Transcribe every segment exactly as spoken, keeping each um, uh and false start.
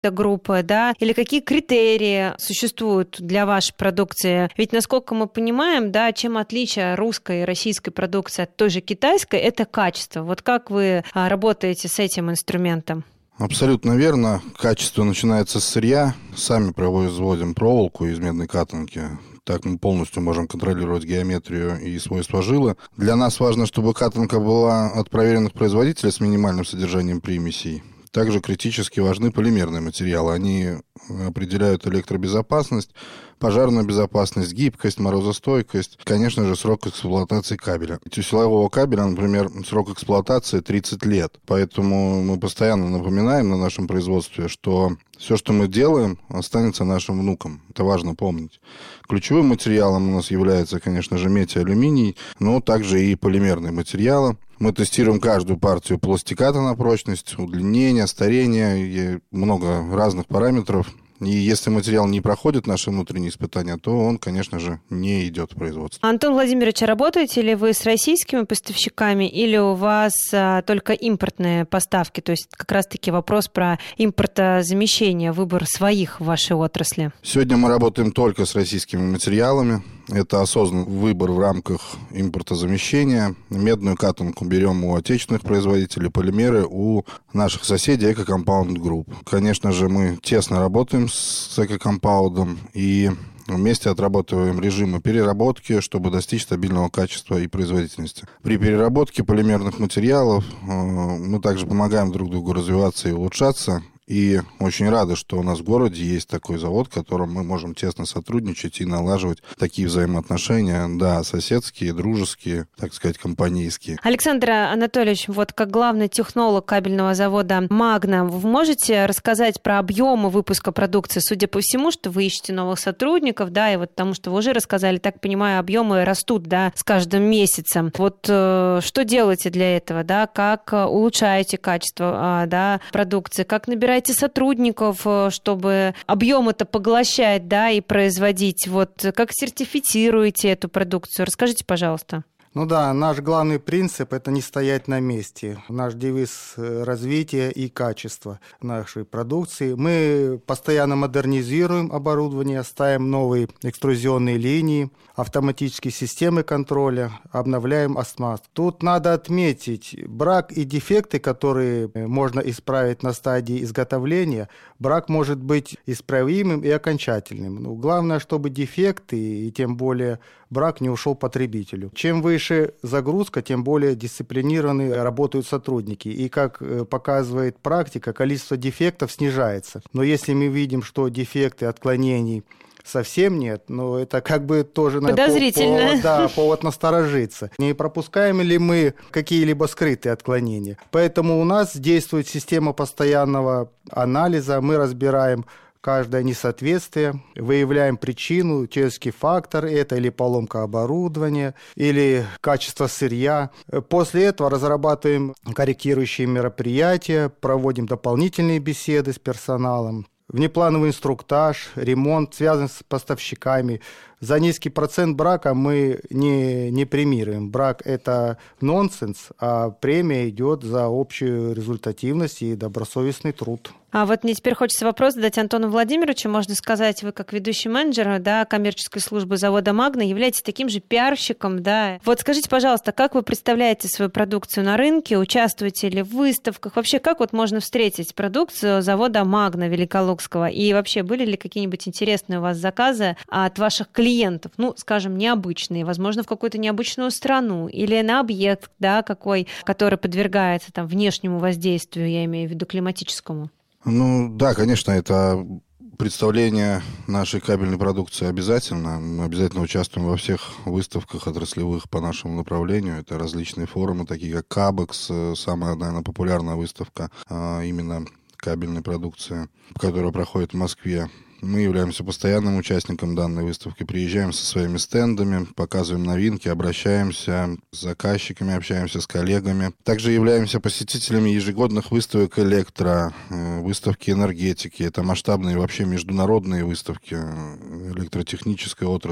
группы, да, или какие критерии существуют для вашей продукции? Ведь, насколько мы понимаем, да, чем отличие русской и российской продукции от той же китайской, это качество. Вот как вы работаете с этим инструментом? Абсолютно верно. Качество начинается с сырья. Сами производим проволоку из медной катанки. Так мы полностью можем контролировать геометрию и свойства жила. Для нас важно, чтобы катанка была от проверенных производителей с минимальным содержанием примесей. Также критически важны полимерные материалы. Они определяют электробезопасность, пожарную безопасность, гибкость, морозостойкость, конечно же, срок эксплуатации кабеля. У силового кабеля, например, срок эксплуатации тридцать лет. Поэтому мы постоянно напоминаем на нашем производстве, что все, что мы делаем, останется нашим внукам. Это важно помнить. Ключевым материалом у нас является, конечно же, медь и алюминий, но также и полимерные материалы. Мы тестируем каждую партию пластиката на прочность, удлинение, старение, и много разных параметров. И если материал не проходит наши внутренние испытания, то он, конечно же, не идет в производство. Антон Владимирович, а работаете ли вы с российскими поставщиками или у вас а, только импортные поставки? То есть как раз-таки вопрос про импортозамещение, выбор своих в вашей отрасли. Сегодня мы работаем только с российскими материалами. Это осознанный выбор в рамках импортозамещения. Медную катанку берем у отечественных производителей, полимеры у наших соседей Eco Compound Group. Конечно же, мы тесно работаем с Eco Compound и вместе отрабатываем режимы переработки, чтобы достичь стабильного качества и производительности. При переработке полимерных материалов мы также помогаем друг другу развиваться и улучшаться. И очень рады, что у нас в городе есть такой завод, в котором мы можем тесно сотрудничать и налаживать такие взаимоотношения, да, соседские, дружеские, так сказать, компанейские. Александр Анатольевич, вот как главный технолог кабельного завода «Магна», вы можете рассказать про объемы выпуска продукции? Судя по всему, что вы ищете новых сотрудников, да, и вот потому что вы уже рассказали, так понимаю, объемы растут, да, с каждым месяцем. Вот э, что делаете для этого, да, как улучшаете качество, э, да, продукции, как набираете сотрудников, чтобы объем это поглощать, да, и производить. Вот как сертифицируете эту продукцию? Расскажите, пожалуйста. Ну да, наш главный принцип – это не стоять на месте. Наш девиз развития и качества нашей продукции. Мы постоянно модернизируем оборудование, ставим новые экструзионные линии, автоматические системы контроля, обновляем осмаз. Тут надо отметить брак и дефекты, которые можно исправить на стадии изготовления. Брак может быть исправимым и окончательным. Но главное, чтобы дефекты и тем более брак не ушел потребителю. Чем выше загрузка, тем более дисциплинированно работают сотрудники. И, как показывает практика, количество дефектов снижается. Но если мы видим, что дефекты, отклонений совсем нет, но это как бы тоже... Подозрительно. Повод, да, повод насторожиться. Не пропускаем ли мы какие-либо скрытые отклонения? Поэтому у нас действует система постоянного анализа. Мы разбираем каждое несоответствие, выявляем причину, человеческий фактор, это или поломка оборудования, или качество сырья. После этого разрабатываем корректирующие мероприятия, проводим дополнительные беседы с персоналом, внеплановый инструктаж, ремонт, связан с поставщиками. За низкий процент брака мы не, не премируем. Брак – это нонсенс, а премия идет за общую результативность и добросовестный труд. А вот мне теперь хочется вопрос задать Антону Владимировичу. Можно сказать, вы как ведущий менеджер, да, коммерческой службы завода «Магна» являетесь таким же пиарщиком, да. Вот скажите, пожалуйста, как вы представляете свою продукцию на рынке? Участвуете ли в выставках? Вообще, как вот можно встретить продукцию завода «Магна» Великолукского? И вообще, были ли какие-нибудь интересные у вас заказы от ваших клиентов? Ну, скажем, необычные, возможно, в какую-то необычную страну или на объект, да, какой, который подвергается там внешнему воздействию, я имею в виду климатическому? Ну, да, конечно, это представление нашей кабельной продукции обязательно. Мы обязательно участвуем во всех выставках отраслевых по нашему направлению. Это различные форумы, такие как Кабекс, самая, наверное, популярная выставка именно кабельной продукции, которая проходит в Москве. Мы являемся постоянным участником данной выставки, приезжаем со своими стендами, показываем новинки, обращаемся с заказчиками, общаемся с коллегами. Также являемся посетителями ежегодных выставок электро, выставки энергетики. Это масштабные вообще международные выставки электротехнической отрасли.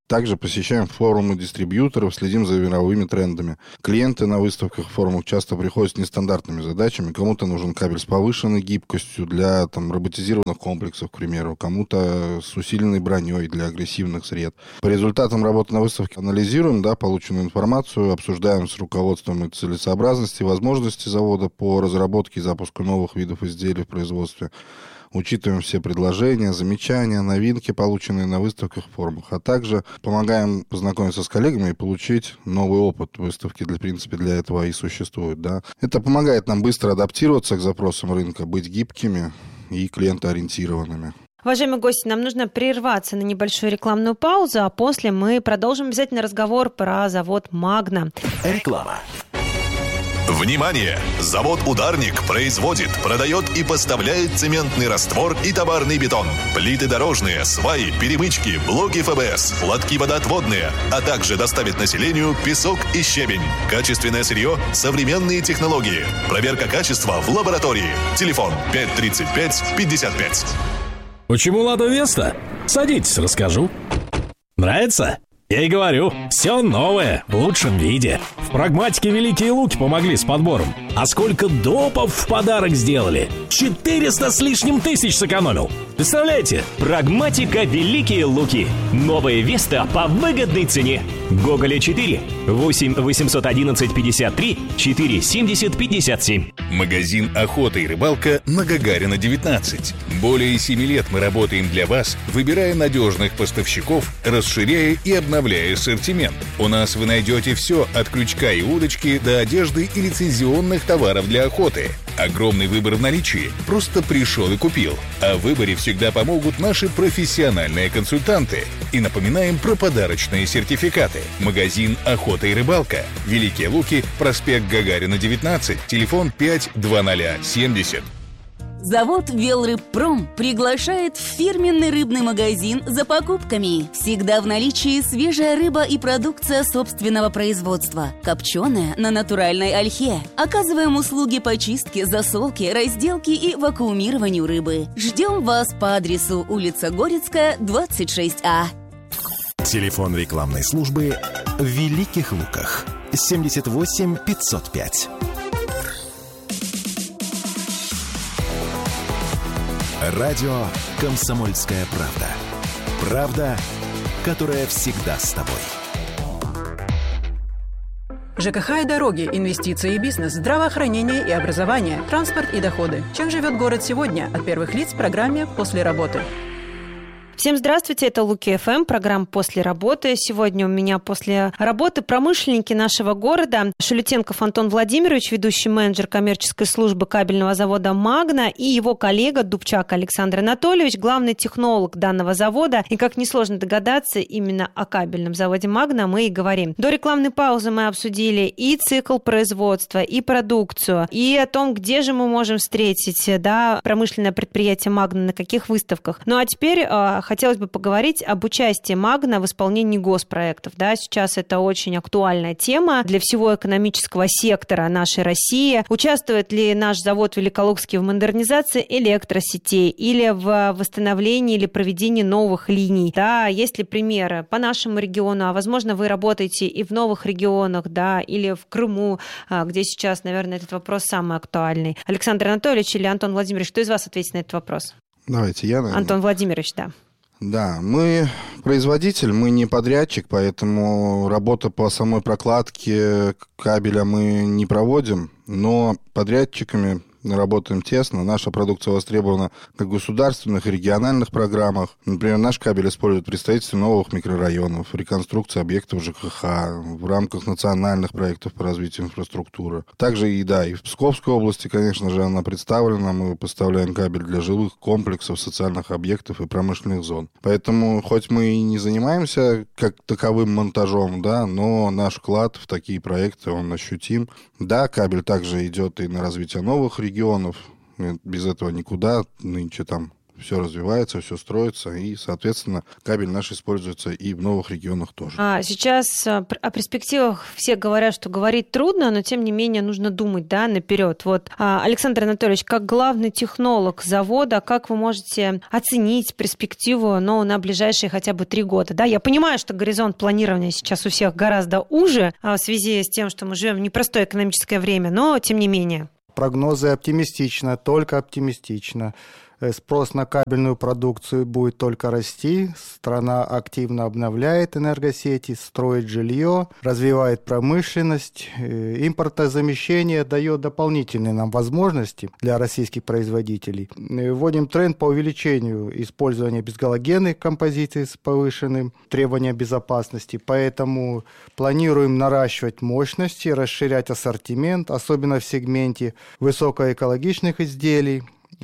Также посещаем форумы дистрибьюторов, следим за мировыми трендами. Клиенты на выставках и форумах часто приходят с нестандартными задачами. Кому-то нужен кабель с повышенной гибкостью для там, роботизированных комплексов, к примеру. Кому-то с усиленной броней для агрессивных сред. По результатам работы на выставке анализируем да, полученную информацию, обсуждаем с руководством и целесообразности, возможности завода по разработке и запуску новых видов изделий в производстве. Учитываем все предложения, замечания, новинки, полученные на выставках и форумах, а также помогаем познакомиться с коллегами и получить новый опыт. Выставки, для, в принципе, для этого и существуют. Да. Это помогает нам быстро адаптироваться к запросам рынка, быть гибкими и клиентоориентированными. Уважаемые гости, нам нужно прерваться на небольшую рекламную паузу, а после мы продолжим обязательно разговор про завод «Магна». Реклама. Внимание! Завод «Ударник» производит, продает и поставляет цементный раствор и товарный бетон, плиты дорожные, сваи, перемычки, блоки эф бэ эс, лотки водоотводные, а также доставит населению песок и щебень. Качественное сырье, современные технологии. Проверка качества в лаборатории. Телефон пять тридцать пять пятьдесят пять. Почему «Лада Веста»? Садитесь, расскажу. Нравится? Я и говорю, все новое, в лучшем виде. В «Прагматике» Великие Луки помогли с подбором. А сколько допов в подарок сделали? четыреста с лишним тысяч сэкономил. Представляете? «Прагматика» Великие Луки. Новая Веста по выгодной цене. Гоголя четыре, восемь восемьсот одиннадцать пятьдесят три, четыре семьдесят пятьдесят семь. Магазин «Охота и рыбалка» на Гагарина, девятнадцать. Более семи лет мы работаем для вас, выбирая надежных поставщиков, расширяя и обновляя ассортимент. У нас вы найдете все от крючка и удочки до одежды и лицензионных товаров для охоты. Огромный выбор в наличии. Просто пришел и купил. А в выборе всегда помогут наши профессиональные консультанты. И напоминаем про подарочные сертификаты. Магазин «Охота и рыбалка». Великие Луки, проспект Гагарина, девятнадцать, телефон пять двадцать семьдесят. Завод «Велрыбпром» приглашает в фирменный рыбный магазин за покупками. Всегда в наличии свежая рыба и продукция собственного производства. Копченая на натуральной ольхе. Оказываем услуги по чистке, засолке, разделке и вакуумированию рыбы. Ждем вас по адресу улица Горецкая, двадцать шесть А. Телефон рекламной службы в Великих Луках. семьдесят восемь пятьсот пять. Радио «Комсомольская правда». Правда, которая всегда с тобой. ЖКХ и дороги, инвестиции и бизнес, здравоохранение и образование, транспорт и доходы. Чем живет город сегодня? От первых лиц в программе «После работы». Всем здравствуйте, это Луки эф эм, программа «После работы». Сегодня у меня после работы промышленники нашего города. Шелютенков Антон Владимирович, ведущий менеджер коммерческой службы кабельного завода «Магна», и его коллега Дубчак Александр Анатольевич, главный технолог данного завода. И, как несложно догадаться, именно о кабельном заводе «Магна» мы и говорим. До рекламной паузы мы обсудили и цикл производства, и продукцию, и о том, где же мы можем встретить да, промышленное предприятие «Магна», на каких выставках. Ну а теперь хотелось бы поговорить об участии «Магна» в исполнении госпроектов. Да, сейчас это очень актуальная тема для всего экономического сектора нашей России. Участвует ли наш завод Великолукский в модернизации электросетей или в восстановлении или проведении новых линий? Да, есть ли примеры по нашему региону? А возможно, вы работаете и в новых регионах, да, или в Крыму, где сейчас, наверное, этот вопрос самый актуальный. Александр Анатольевич или Антон Владимирович, кто из вас ответит на этот вопрос? Давайте я, наверное. Антон Владимирович, да. Да, мы производитель, мы не подрядчик, поэтому работа по самой прокладке кабеля мы не проводим, но подрядчиками работаем тесно. Наша продукция востребована как в государственных и региональных программах. Например, наш кабель используют при строительстве новых микрорайонов, реконструкции объектов ЖКХ, в рамках национальных проектов по развитию инфраструктуры. Также и, да, и в Псковской области, конечно же, она представлена. Мы поставляем кабель для жилых комплексов, социальных объектов и промышленных зон. Поэтому, хоть мы и не занимаемся как таковым монтажом, да, но наш вклад в такие проекты, он ощутим. Да, кабель также идет и на развитие новых регионов. Без этого никуда. Нынче там все развивается, все строится, и, соответственно, кабель наш используется и в новых регионах тоже. А сейчас о перспективах все говорят, что говорить трудно, но, тем не менее, нужно думать, да, наперед. Вот, Александр Анатольевич, как главный технолог завода, как вы можете оценить перспективу, ну, на ближайшие хотя бы три года? Да, я понимаю, что горизонт планирования сейчас у всех гораздо уже в связи с тем, что мы живем в непростое экономическое время, но, тем не менее. Прогнозы оптимистично, только оптимистично. Спрос на кабельную продукцию будет только расти. Страна активно обновляет энергосети, строит жилье, развивает промышленность. Импортозамещение дает дополнительные нам возможности для российских производителей. Вводим тренд по увеличению использования безгалогенных композиций с повышенным требованием безопасности. Поэтому планируем наращивать мощности, расширять ассортимент, особенно в сегменте высокоэкологичных изделий.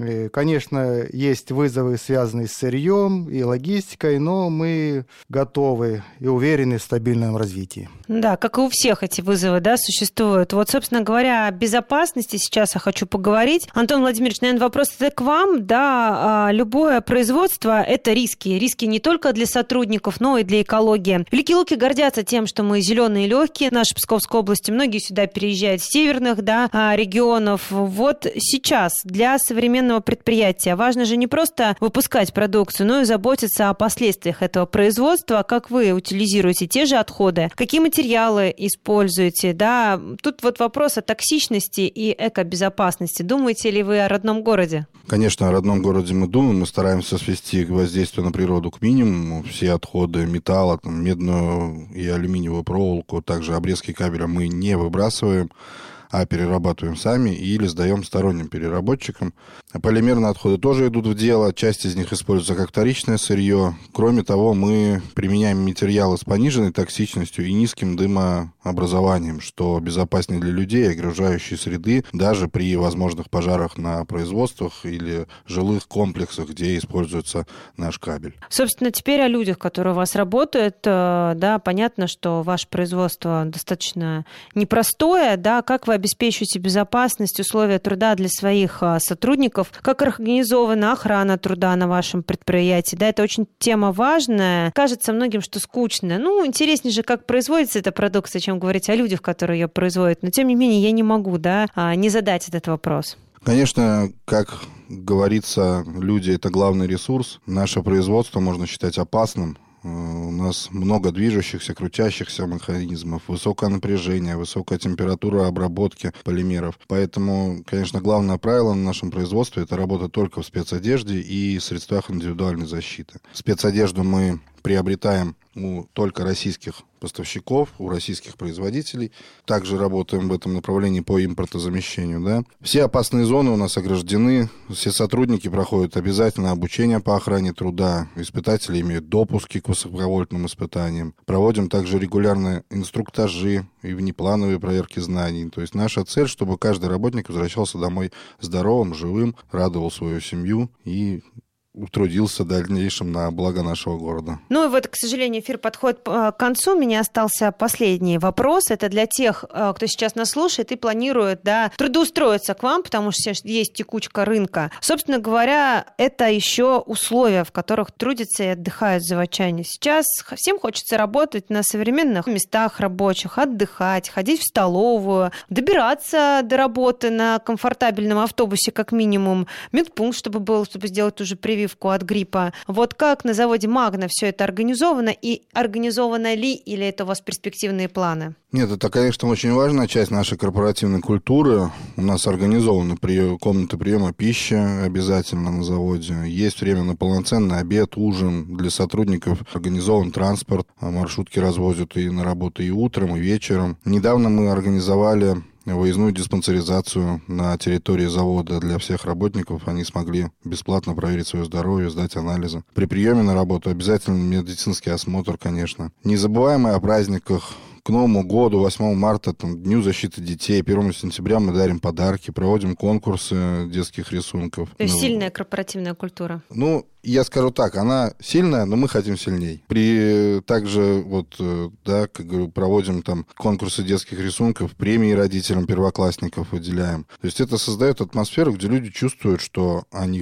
Конечно, есть вызовы, связанные с сырьем и логистикой, но мы готовы и уверены в стабильном развитии. Да, как и у всех эти вызовы, да, существуют. Вот, собственно говоря, о безопасности сейчас я хочу поговорить. Антон Владимирович, наверное, вопрос это к вам. Да, любое производство – это риски. Риски не только для сотрудников, но и для экологии. Великие Луки гордятся тем, что мы зеленые и легкие. В нашей Псковской области многие сюда переезжают с северных, да, регионов. Вот сейчас для современных предприятия. Важно же не просто выпускать продукцию, но и заботиться о последствиях этого производства. Как вы утилизируете те же отходы? Какие материалы используете? Да, тут вот вопрос о токсичности и экобезопасности. Думаете ли вы о родном городе? Конечно, о родном городе мы думаем. Мы стараемся свести воздействие на природу к минимуму. Все отходы металла, там, медную и алюминиевую проволоку, также обрезки кабеля мы не выбрасываем, а перерабатываем сами или сдаем сторонним переработчикам. Полимерные отходы тоже идут в дело, часть из них используется как вторичное сырье. Кроме того, мы применяем материалы с пониженной токсичностью и низким дымообразованием, что безопаснее для людей и окружающей среды, даже при возможных пожарах на производствах или жилых комплексах, где используется наш кабель. Собственно, теперь о людях, которые у вас работают. Да, понятно, что ваше производство достаточно непростое. Да, как вы обеспечиваете безопасность, условия труда для своих сотрудников, как организована охрана труда на вашем предприятии. Да, это очень тема важная. Кажется многим, что скучная. Ну, интереснее же, как производится эта продукция, чем говорить о людях, которые ее производят. Но, тем не менее, я не могу, да, не задать этот вопрос. Конечно, как говорится, люди – это главный ресурс. Наше производство можно считать опасным. У нас много движущихся, крутящихся механизмов, высокое напряжение, высокая температура обработки полимеров. Поэтому, конечно, главное правило на нашем производстве – это работа только в спецодежде и средствах индивидуальной защиты. Спецодежду мы приобретаем у только российских поставщиков, у российских производителей. Также работаем в этом направлении по импортозамещению. Да. Все опасные зоны у нас ограждены. Все сотрудники проходят обязательно обучение по охране труда. Испытатели имеют допуски к высоковольтным испытаниям. Проводим также регулярные инструктажи и внеплановые проверки знаний. То есть наша цель, чтобы каждый работник возвращался домой здоровым, живым, радовал свою семью и утрудился в дальнейшем на благо нашего города. Ну и вот, к сожалению, эфир подходит к концу. У меня остался последний вопрос. Это для тех, кто сейчас нас слушает и планирует, да, трудоустроиться к вам, потому что есть текучка рынка. Собственно говоря, это еще условия, в которых трудятся и отдыхают заводчане. Сейчас всем хочется работать на современных местах рабочих, отдыхать, ходить в столовую, добираться до работы на комфортабельном автобусе, как минимум, медпункт, чтобы был, чтобы сделать уже прививку от гриппа. Вот как на заводе «Магна» все это организовано, и организовано ли, или это у вас перспективные планы? Нет, это, конечно, очень важная часть нашей корпоративной культуры. У нас организованы прием, комнаты приема пищи обязательно на заводе. Есть время на полноценный обед, ужин для сотрудников. Организован транспорт, маршрутки развозят и на работу и утром, и вечером. Недавно мы организовали выездную диспансеризацию на территории завода для всех работников. Они смогли бесплатно проверить свое здоровье, сдать анализы. При приеме на работу обязательно медицинский осмотр, конечно. Не забываем о праздниках. К Новому году, восьмого марта, там, Дню защиты детей, первого сентября мы дарим подарки, проводим конкурсы детских рисунков. То есть ну, сильная корпоративная культура. Ну, я скажу так, она сильная, но мы хотим сильней. При также, вот, да, как говорю, проводим там конкурсы детских рисунков, премии родителям первоклассников выделяем. То есть это создает атмосферу, где люди чувствуют, что о них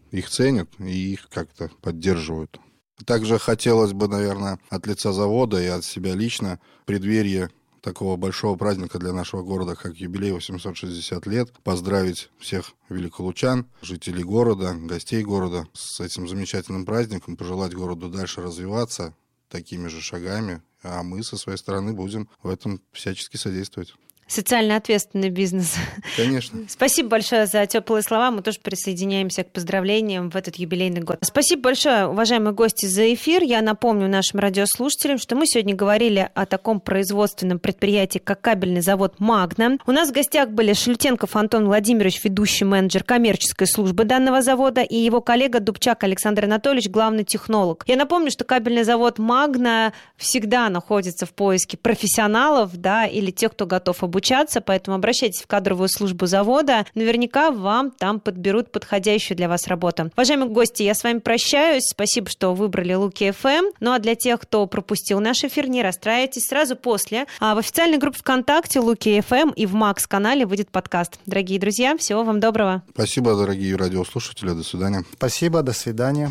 их ценят и их как-то поддерживают. Также хотелось бы, наверное, от лица завода и от себя лично в преддверии такого большого праздника для нашего города, как юбилей восемьсот шестьдесят лет, поздравить всех великолучан, жителей города, гостей города с этим замечательным праздником, пожелать городу дальше развиваться такими же шагами, а мы со своей стороны будем в этом всячески содействовать. Социально ответственный бизнес. Конечно. Спасибо большое за теплые слова. Мы тоже присоединяемся к поздравлениям в этот юбилейный год. Спасибо большое, уважаемые гости, за эфир. Я напомню нашим радиослушателям, что мы сегодня говорили о таком производственном предприятии, как кабельный завод «Магна». У нас в гостях были Шлютенков Антон Владимирович, ведущий менеджер коммерческой службы данного завода, и его коллега Дубчак Александр Анатольевич, главный технолог. Я напомню, что кабельный завод «Магна» всегда находится в поиске профессионалов, да, или тех, кто готов обучаться. Обучаться, поэтому обращайтесь в кадровую службу завода. Наверняка вам там подберут подходящую для вас работу. Уважаемые гости, я с вами прощаюсь. Спасибо, что выбрали Луки эф эм. Ну а для тех, кто пропустил наш эфир, не расстраивайтесь. Сразу после а в официальной группе ВКонтакте Луки эф эм и в Макс-канале выйдет подкаст. Дорогие друзья, всего вам доброго. Спасибо, дорогие радиослушатели. До свидания. Спасибо, до свидания.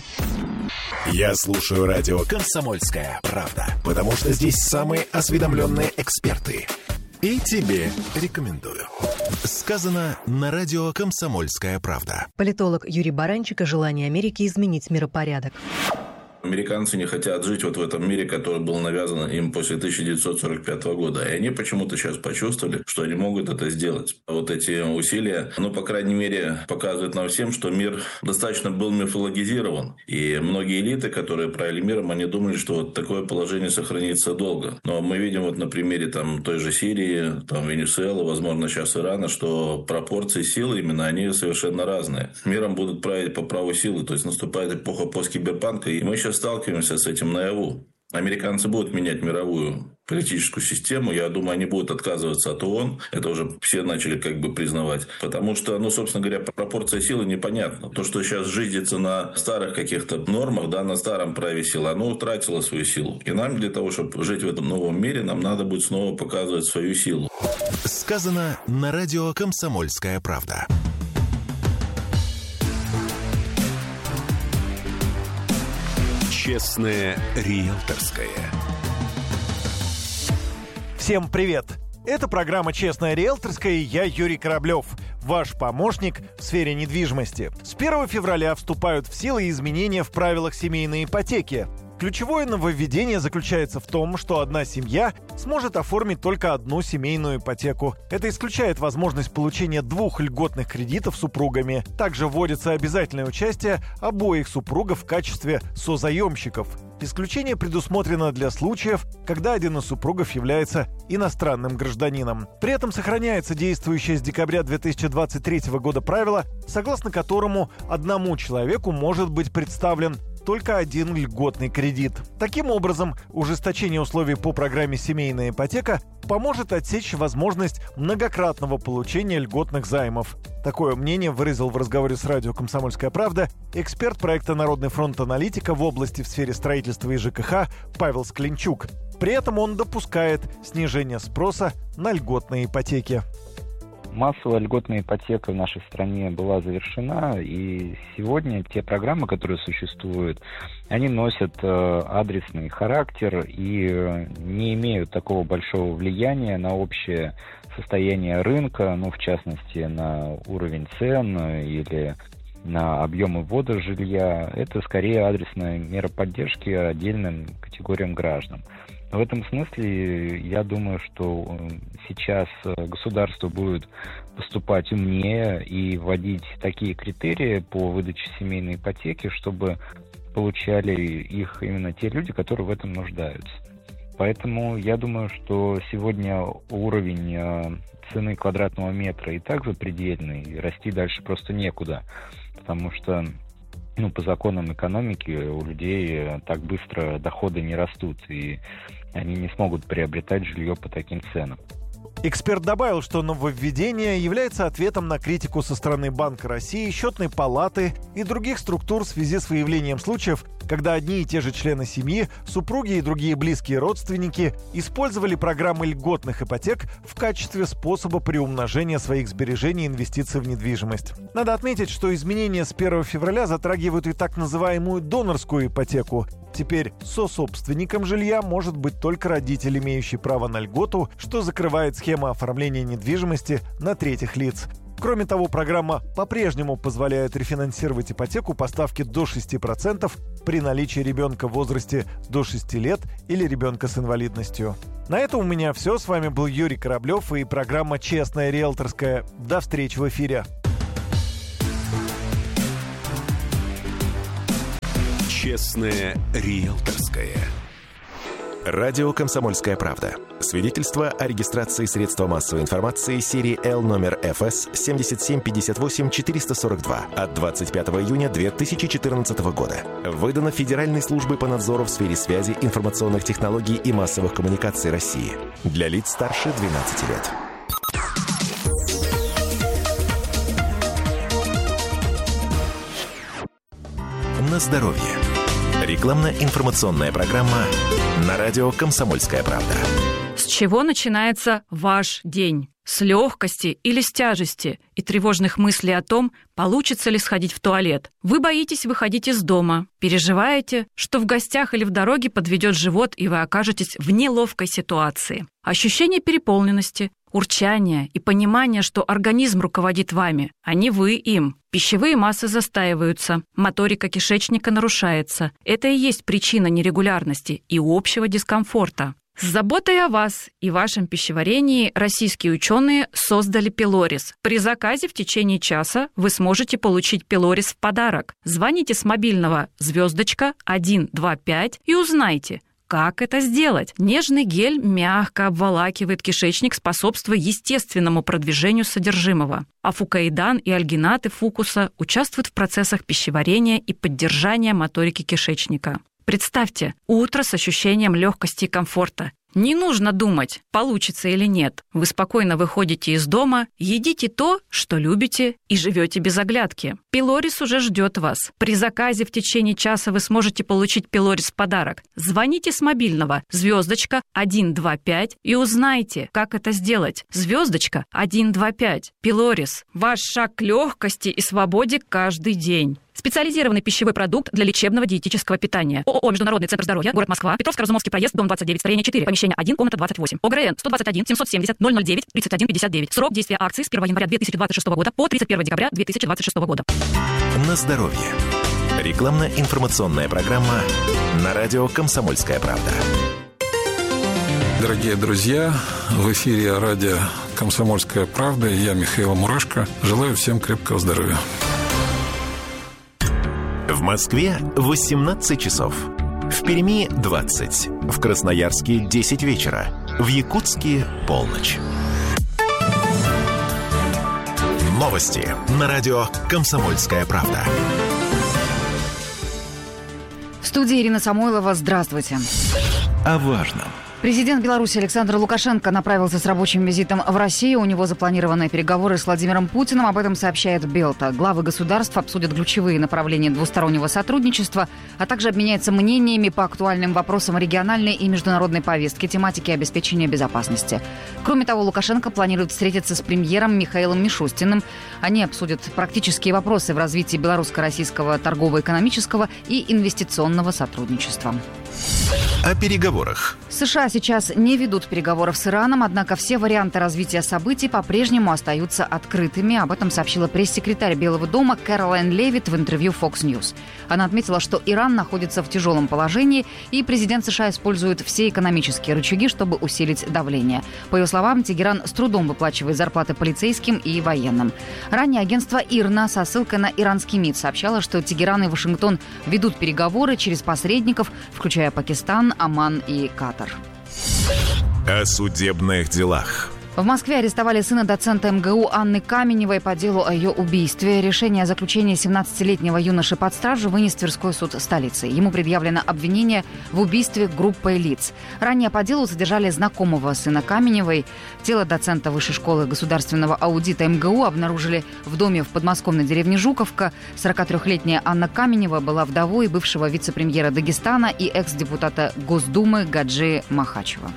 Я слушаю радио «Комсомольская правда», потому что здесь самые осведомленные эксперты. И тебе рекомендую. Сказано на радио «Комсомольская правда». Политолог Юрий Баранчик о желании Америки изменить миропорядок. Американцы не хотят жить вот в этом мире, который был навязан им после тысяча девятьсот сорок пятого года. И они почему-то сейчас почувствовали, что они могут это сделать. Вот эти усилия, ну, по крайней мере, показывают нам всем, что мир достаточно был мифологизирован. И многие элиты, которые правили миром, они думали, что вот такое положение сохранится долго. Но мы видим вот на примере там, той же Сирии, там, Венесуэлы, возможно, сейчас Ирана, что пропорции силы именно, они совершенно разные. Миром будут править по праву силы. То есть наступает эпоха посткиберпанка, и мы сейчас сталкиваемся с этим наяву. Американцы будут менять мировую политическую систему. Я думаю, они будут отказываться от ООН. Это уже все начали как бы признавать. Потому что, ну, собственно говоря, пропорция силы непонятна. То, что сейчас жизнится на старых каких-то нормах, да, на старом праве силы, оно утратило свою силу. И нам для того, чтобы жить в этом новом мире, нам надо будет снова показывать свою силу. Сказано на радио «Комсомольская правда». Честное риэлторское. Всем привет! Это программа «Честное риэлторское» и я, Юрий Кораблев, ваш помощник в сфере недвижимости. С первого февраля вступают в силу изменения в правилах семейной ипотеки. Ключевое нововведение заключается в том, что одна семья сможет оформить только одну семейную ипотеку. Это исключает возможность получения двух льготных кредитов супругами. Также вводится обязательное участие обоих супругов в качестве созаемщиков. Исключение предусмотрено для случаев, когда один из супругов является иностранным гражданином. При этом сохраняется действующее с декабря две тысячи двадцать третьего года правило, согласно которому одному человеку может быть представлен только один льготный кредит. Таким образом, ужесточение условий по программе «Семейная ипотека» поможет отсечь возможность многократного получения льготных займов. Такое мнение выразил в разговоре с радио «Комсомольская правда» эксперт проекта «Народный фронт аналитика» в области в сфере строительства и ЖКХ Павел Скленчук. При этом он допускает снижение спроса на льготные ипотеки. Массовая льготная ипотека в нашей стране была завершена, и сегодня те программы, которые существуют, они носят э, адресный характер и э, не имеют такого большого влияния на общее состояние рынка, ну, в частности, на уровень цен или на объемы ввода жилья. Это скорее адресная мера поддержки отдельным категориям граждан. В этом смысле я думаю, что сейчас государство будет поступать умнее и вводить такие критерии по выдаче семейной ипотеки, чтобы получали их именно те люди, которые в этом нуждаются. Поэтому я думаю, что сегодня уровень цены квадратного метра и так запредельный, и расти дальше просто некуда, потому что ну, по законам экономики у людей так быстро доходы не растут, и они не смогут приобретать жилье по таким ценам. Эксперт добавил, что нововведение является ответом на критику со стороны Банка России, Счетной палаты и других структур в связи с выявлением случаев, когда одни и те же члены семьи, супруги и другие близкие родственники использовали программы льготных ипотек в качестве способа приумножения своих сбережений и инвестиций в недвижимость. Надо отметить, что изменения с первого февраля затрагивают и так называемую донорскую ипотеку. Теперь сособственником жилья может быть только родитель, имеющий право на льготу, что закрывает схему оформления недвижимости на третьих лиц. Кроме того, программа по-прежнему позволяет рефинансировать ипотеку по ставке до шести процентов при наличии ребенка в возрасте до шести лет или ребенка с инвалидностью. На этом у меня все. С вами был Юрий Кораблев и программа «Честная риэлторская». До встречи в эфире. Честная риэлторская. Радио «Комсомольская правда». Свидетельство о регистрации средства массовой информации серии Л номер эф эс семь семь пять восемь четыре сорок два от двадцать пятого июня две тысячи четырнадцатого года. Выдано Федеральной службой по надзору в сфере связи, информационных технологий и массовых коммуникаций России. Для лиц старше двенадцати лет. На здоровье. Рекламно-информационная программа на радио «Комсомольская правда». С чего начинается ваш день? С легкости или с тяжести и тревожных мыслей о том, получится ли сходить в туалет. Вы боитесь выходить из дома, переживаете, что в гостях или в дороге подведет живот, и вы окажетесь в неловкой ситуации. Ощущение переполненности, урчание и понимание, что организм руководит вами, а не вы им. Пищевые массы застаиваются, моторика кишечника нарушается. Это и есть причина нерегулярности и общего дискомфорта. С заботой о вас и вашем пищеварении российские ученые создали пилорис. При заказе в течение часа вы сможете получить пилорис в подарок. Звоните с мобильного звездочка один два пять и узнайте, как это сделать. Нежный гель мягко обволакивает кишечник, способствуя естественному продвижению содержимого. А фукоидан и альгинаты фукуса участвуют в процессах пищеварения и поддержания моторики кишечника. Представьте, утро с ощущением легкости и комфорта. Не нужно думать, получится или нет. Вы спокойно выходите из дома, едите то, что любите, и живете без оглядки. Пилорис уже ждет вас. При заказе в течение часа вы сможете получить пилорис в подарок. Звоните с мобильного звездочка один два пять и узнайте, как это сделать. Звездочка один два пять. Пилорис. Ваш шаг к легкости и свободе каждый день. Специализированный пищевой продукт для лечебного диетического питания. ООО «Международный центр здоровья», город Москва, Петровско-Разумовский проезд, дом двадцать девять, строение четыре, помещение один, комната двадцать восемь. ОГРН сто двадцать один семьсот семьдесят ноль ноль девять тридцать один пятьдесят девять. Срок действия акции с первого января две тысячи двадцать шестого года по тридцать первого декабря две тысячи двадцать шестого года. На здоровье. Рекламно-информационная программа на радио «Комсомольская правда». Дорогие друзья, в эфире радио «Комсомольская правда» и я, Михаил Мурашко. Желаю всем крепкого здоровья. В Москве восемнадцать часов. В Перми двадцать. В Красноярске десять вечера. В Якутске полночь. Новости на радио «Комсомольская правда». В студии Ирина Самойлова. Здравствуйте. О важном. Президент Беларуси Александр Лукашенко направился с рабочим визитом в Россию. У него запланированы переговоры с Владимиром Путиным. Об этом сообщает Белта. Главы государств обсудят ключевые направления двустороннего сотрудничества, а также обменяются мнениями по актуальным вопросам региональной и международной повестки, тематики обеспечения безопасности. Кроме того, Лукашенко планирует встретиться с премьером Михаилом Мишустиным. Они обсудят практические вопросы в развитии белорусско-российского торгово-экономического и инвестиционного сотрудничества. О переговорах. США сейчас не ведут переговоров с Ираном, однако все варианты развития событий по-прежнему остаются открытыми. Об этом сообщила пресс-секретарь Белого дома Кэролайн Левит в интервью Fox News. Она отметила, что Иран находится в тяжелом положении, и президент США использует все экономические рычаги, чтобы усилить давление. По ее словам, Тегеран с трудом выплачивает зарплаты полицейским и военным. Ранее агентство ИРНА со ссылкой на иранский МИД сообщало, что Тегеран и Вашингтон ведут переговоры через посредников, включая Пакистан, Оман и Катар. О судебных делах. В Москве арестовали сына доцента эм гэ у Анны Каменевой по делу о ее убийстве. Решение о заключении семнадцатилетнего юноши под стражу вынес Тверской суд столицы. Ему предъявлено обвинение в убийстве группой лиц. Ранее по делу задержали знакомого сына Каменевой. Тело доцента Высшей школы государственного аудита эм гэ у обнаружили в доме в подмосковной деревне Жуковка. сорокатрёхлетняя Анна Каменева была вдовой бывшего вице-премьера Дагестана и экс-депутата Госдумы Гаджи Махачева.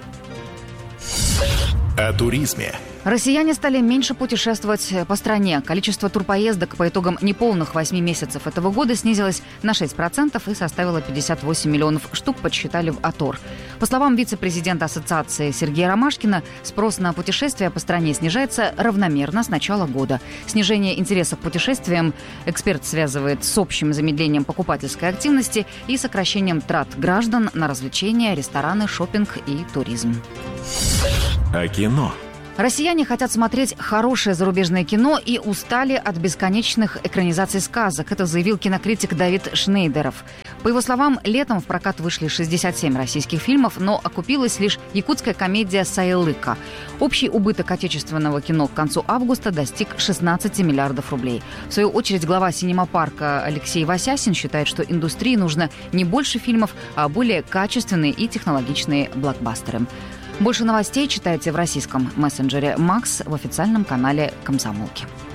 О туризме. Россияне стали меньше путешествовать по стране. Количество турпоездок по итогам неполных восьми месяцев этого года снизилось на шесть процентов и составило пятьдесят восемь миллионов штук, подсчитали в АТОР. По словам вице-президента ассоциации Сергея Ромашкина, спрос на путешествия по стране снижается равномерно с начала года. Снижение интереса к путешествиям эксперт связывает с общим замедлением покупательской активности и сокращением трат граждан на развлечения, рестораны, шопинг и туризм. О кино. Россияне хотят смотреть хорошее зарубежное кино и устали от бесконечных экранизаций сказок. Это заявил кинокритик Давид Шнейдеров. По его словам, летом в прокат вышли шестьдесят семь российских фильмов, но окупилась лишь якутская комедия «Саилыка». Общий убыток отечественного кино к концу августа достиг шестнадцать миллиардов рублей. В свою очередь, глава синемапарка Алексей Васясин считает, что индустрии нужно не больше фильмов, а более качественные и технологичные блокбастеры. Больше новостей читайте в российском мессенджере «Макс» в официальном канале «Комсомолки».